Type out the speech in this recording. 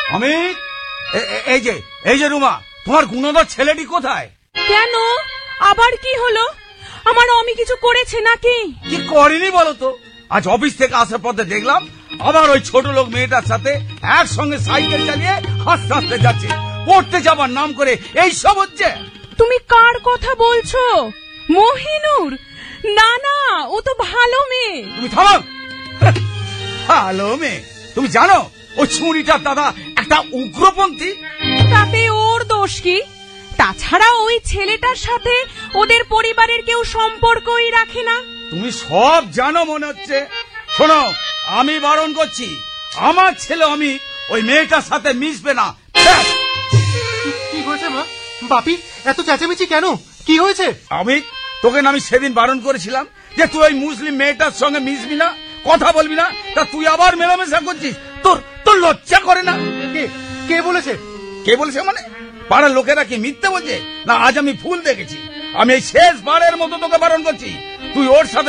অমিত, এই যে রুমা, তোমার গুণধর ছেলেটি কোথায়? কেন, আবার কি হলো? আমার অমি কিছু করেছে নাকি? কি করেনি বলো তো? আজ অফিস থেকে আসার পথে দেখলাম আবার ওই ছোট লোক মেয়েটার সাথে একসঙ্গে সাইকেল চালিয়ে হাসতে হাসতে যাচ্ছে। পড়তে যাবার নাম করে এই সব হচ্ছে। তুমি কার কথা বলছো? মহিনুর? না না, ও তো ভালো মেয়ে। তুমি থামো। ভালো মেয়ে? তুমি জানো ওই ছুরিটার দাদা একটা উগ্রপন্থী? তাতে ওর দোষ কি? তাছাড়া ওই ছেলেটার সাথে ওদের পরিবারের কেউ সম্পর্কই রাখে না। তুমি সব জানো মনে হচ্ছে। শোনো, আমি বারণ করছি, আমার ছেলে অমিত ওই মেয়েটার সাথে মিশবে না। কি হয়েছে মা? বাপি এত চেঁচামেচি কেন? কি হয়েছে? অমিত, তোকে না আমি সেদিন বারণ করেছিলাম যে তুই ওই মুসলিম মেয়েটার সঙ্গে মিশবি না, কথা বলবি না, তা তুই আবার মেলামেশা করছিস। তোর তোর লজ্জা করে না? কে বলেছে? কে বলেছে মানে? পাড়ার লোকেরা কি মিথ্যে বলছে? না আজ আমি ভুল দেখেছি? আমি এই শেষবারের মতো তোকে বারণ করছি, তুই ওর সাথে